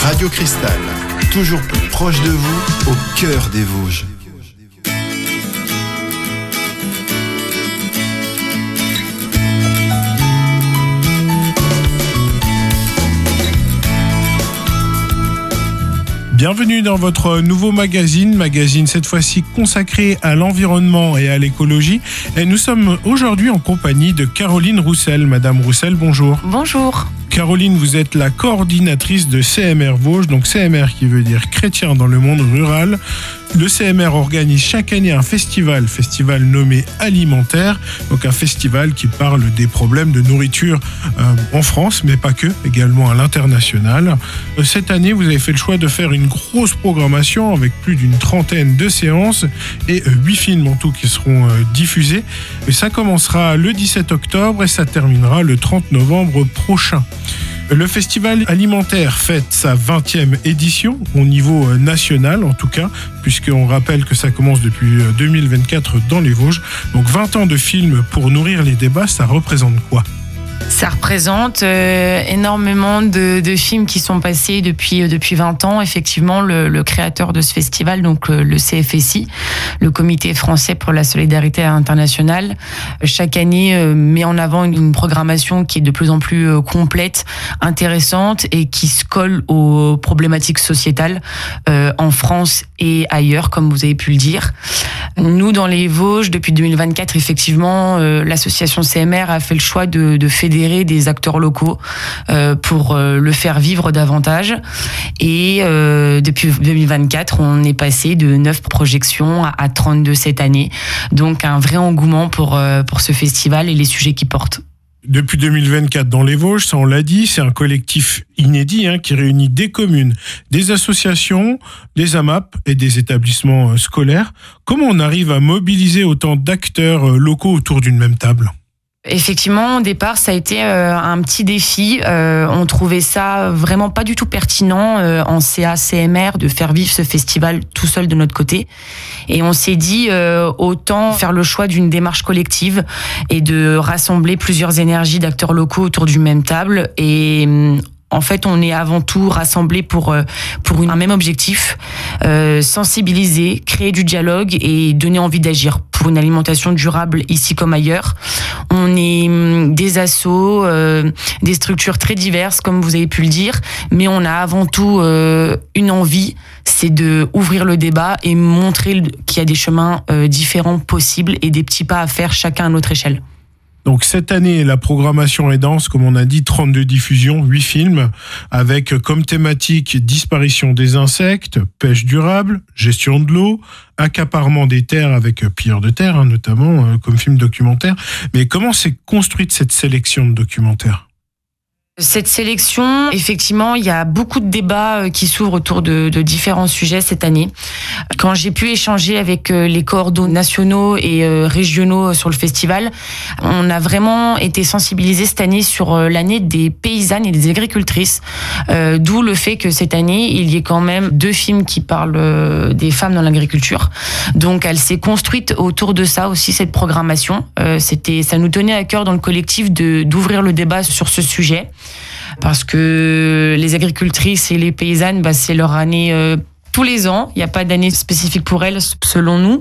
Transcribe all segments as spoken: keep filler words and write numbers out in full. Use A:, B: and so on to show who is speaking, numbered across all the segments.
A: Radio Cristal, toujours plus proche de vous, au cœur des Vosges.
B: Bienvenue dans votre nouveau magazine, magazine cette fois-ci consacré à l'environnement et à l'écologie. Et nous sommes aujourd'hui en compagnie de Caroline Roussel. Madame Roussel, bonjour.
C: Bonjour.
B: Caroline, vous êtes la coordinatrice de C M R Vosges, donc C M R qui veut dire chrétien dans le monde rural. Le C M R organise chaque année un festival, festival nommé Alimentaire, donc un festival qui parle des problèmes de nourriture euh, en France, mais pas que, également à l'international. Euh, cette année, vous avez fait le choix de faire une grosse programmation avec plus d'une trentaine de séances et euh, huit films en tout qui seront euh, diffusés. Et ça commencera le dix-sept octobre et ça terminera le trente novembre prochain. Le festival alimentaire fête sa vingtième édition, au niveau national en tout cas, puisqu'on rappelle que ça commence depuis deux mille vingt-quatre dans les Vosges. Donc vingt ans de films pour nourrir les débats, ça représente quoi ?
C: Ça représente euh, énormément de, de films qui sont passés depuis, depuis vingt ans. Effectivement, le, le créateur de ce festival, donc le, le C F S I, le Comité français pour la solidarité internationale, chaque année euh, met en avant une, une programmation qui est de plus en plus euh, complète, intéressante et qui se colle aux problématiques sociétales euh, en France et ailleurs, comme vous avez pu le dire. Nous, dans les Vosges, depuis deux mille vingt-quatre, effectivement, euh, l'association C M R a fait le choix de, de fédérer des acteurs locaux euh, pour euh, le faire vivre davantage. Et euh, depuis deux mille vingt-quatre, on est passé de neuf projections à, à trente-deux cette année. Donc un vrai engouement pour, euh, pour ce festival et les sujets qu'il porte.
B: Depuis deux mille vingt-quatre dans les Vosges, ça on l'a dit, c'est un collectif inédit hein, qui réunit des communes, des associations, des A M A P et des établissements scolaires. Comment on arrive à mobiliser autant d'acteurs locaux autour d'une même table ?
C: Effectivement, au départ, ça a été euh, un petit défi. Euh, on trouvait ça vraiment pas du tout pertinent euh, en C A C M R de faire vivre ce festival tout seul de notre côté. Et on s'est dit euh, autant faire le choix d'une démarche collective et de rassembler plusieurs énergies d'acteurs locaux autour d'une même table. Et en fait, on est avant tout rassemblés pour pour un même objectif, euh, sensibiliser, créer du dialogue et donner envie d'agir pour une alimentation durable ici comme ailleurs. On est des assos, euh, des structures très diverses, comme vous avez pu le dire, mais on a avant tout euh, une envie, c'est de ouvrir le débat et montrer qu'il y a des chemins euh, différents possibles et des petits pas à faire chacun à notre échelle.
B: Donc cette année, la programmation est dense, comme on a dit, trente-deux diffusions, huit films, avec comme thématique disparition des insectes, pêche durable, gestion de l'eau, accaparement des terres avec pilleurs de terre, hein, notamment euh, comme film documentaire. Mais comment s'est construite cette sélection de documentaires ?
C: Cette sélection, effectivement, il y a beaucoup de débats qui s'ouvrent autour de, de différents sujets cette année. Quand j'ai pu échanger avec les coordonnateurs nationaux et régionaux sur le festival, on a vraiment été sensibilisés cette année sur l'année des paysannes et des agricultrices, euh, d'où le fait que cette année, il y ait quand même deux films qui parlent des femmes dans l'agriculture. Donc, elle s'est construite autour de ça aussi, cette programmation. Euh, c'était, ça nous tenait à cœur dans le collectif de, d'ouvrir le débat sur ce sujet. Parce que les agricultrices et les paysannes, bah, c'est leur année euh, tous les ans. Il n'y a pas d'année spécifique pour elles, selon nous.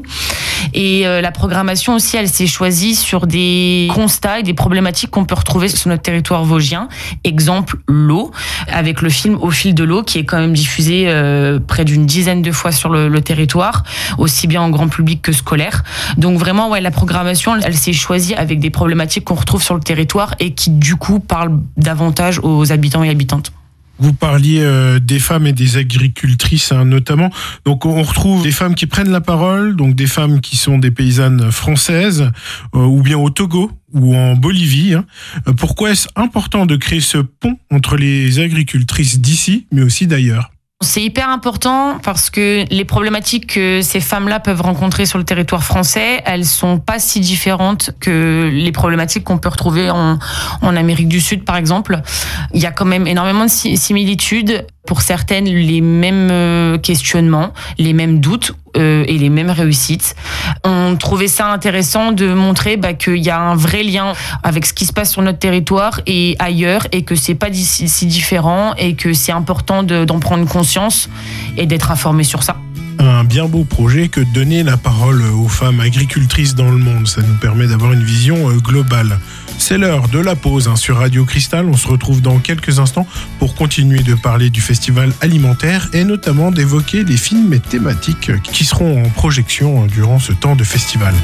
C: Et euh, la programmation aussi, elle s'est choisie sur des constats et des problématiques qu'on peut retrouver sur notre territoire vosgien. Exemple, l'eau, avec le film Au fil de l'eau, qui est quand même diffusé euh, près d'une dizaine de fois sur le, le territoire, aussi bien en grand public que scolaire. Donc vraiment, ouais, la programmation, elle s'est choisie avec des problématiques qu'on retrouve sur le territoire et qui, du coup, parlent davantage aux habitants et habitantes.
B: Vous parliez euh, des femmes et des agricultrices hein, notamment. Donc on retrouve des femmes qui prennent la parole, donc des femmes qui sont des paysannes françaises, euh, ou bien au Togo ou en Bolivie. Hein. Pourquoi est-ce important de créer ce pont entre les agricultrices d'ici, mais aussi d'ailleurs ?
C: C'est hyper important parce que les problématiques que ces femmes-là peuvent rencontrer sur le territoire français, elles sont pas si différentes que les problématiques qu'on peut retrouver en, en Amérique du Sud, par exemple. Il y a quand même énormément de similitudes. pour certaines les mêmes questionnements, les mêmes doutes euh, et les mêmes réussites. On trouvait ça intéressant de montrer bah, qu'il y a un vrai lien avec ce qui se passe sur notre territoire et ailleurs, et que c'est pas si, si différent, et que c'est important de, d'en prendre conscience et d'être informé sur ça.
B: Un bien beau projet que de donner la parole aux femmes agricultrices dans le monde. Ça nous permet d'avoir une vision globale. C'est l'heure de la pause hein, sur Radio Cristal. On se retrouve dans quelques instants pour continuer de parler du festival alimentaire et notamment d'évoquer les films et thématiques qui seront en projection durant ce temps de festival.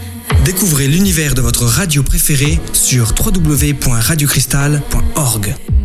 D: Découvrez l'univers de votre radio préférée sur w w w point radio cristal point org.